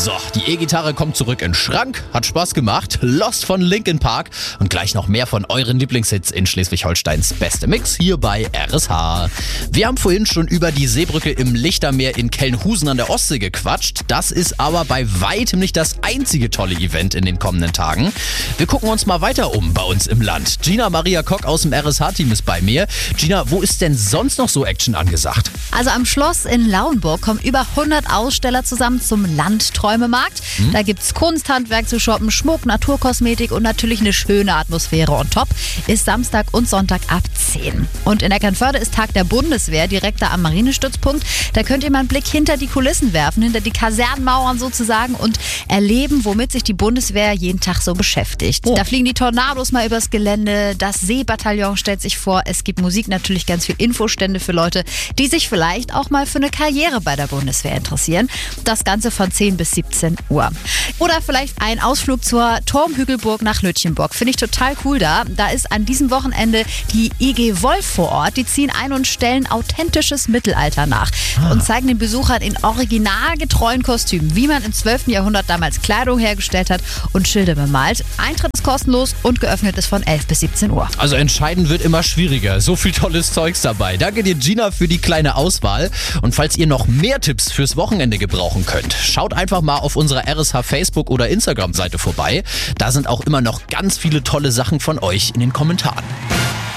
So, die E-Gitarre kommt zurück in den Schrank, hat Spaß gemacht, Lost von Linkin Park und gleich noch mehr von euren Lieblingshits in Schleswig-Holsteins beste Mix hier bei RSH. Wir haben vorhin schon über die Seebrücke im Lichtermeer in Kelnhusen an der Ostsee gequatscht. Das ist aber bei weitem nicht das einzige tolle Event in den kommenden Tagen. Wir gucken uns mal weiter um bei uns im Land. Gina Maria Kock aus dem RSH-Team ist bei mir. Gina, wo ist denn sonst noch so Action angesagt? Also am Schloss in Lauenburg kommen über 100 Aussteller zusammen zum Landträumemarkt. Da gibt's Kunst, Handwerk zu shoppen, Schmuck, Naturkosmetik und natürlich eine schöne Atmosphäre on top. Ist Samstag und Sonntag ab 10. Und in Eckernförde ist Tag der Bundeswehr, direkt da am Marinestützpunkt. Da könnt ihr mal einen Blick hinter die Kulissen werfen, hinter die Kasernenmauern sozusagen und erleben, womit sich die Bundeswehr jeden Tag so beschäftigt. Da fliegen die Tornados mal übers Gelände, das Seebataillon stellt sich vor, es gibt Musik, natürlich ganz viel Infostände für Leute, die sich vielleicht auch mal für eine Karriere bei der Bundeswehr interessieren. Das Ganze von 10 bis 17 Uhr. Oder vielleicht ein Ausflug zur Turmhügelburg nach Lütjenburg. Finde ich total cool da. Da ist an diesem Wochenende die IG Wolf vor Ort. Die ziehen ein und stellen authentisches Mittelalter nach und zeigen den Besuchern in originalgetreuen Kostümen, wie man im 12. Jahrhundert damals Kleidung hergestellt hat und Schilde bemalt. Eintritt ist kostenlos und geöffnet ist von 11 bis 17 Uhr. Also entscheiden wird immer schwieriger. So viel tolles Zeugs dabei. Danke dir, Gina, für die kleine Auswahl. Und falls ihr noch mehr Tipps fürs Wochenende gebrauchen könnt, schaut einfach mal auf unserer RSH Facebook- oder Instagram-Seite vorbei. Da sind auch immer noch ganz viele tolle Sachen von euch in den Kommentaren.